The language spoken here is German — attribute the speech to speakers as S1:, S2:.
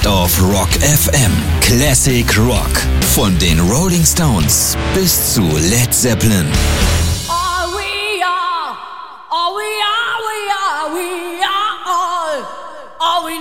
S1: Best of Rock FM. Classic Rock. Von den Rolling Stones bis zu Led Zeppelin.
S2: All we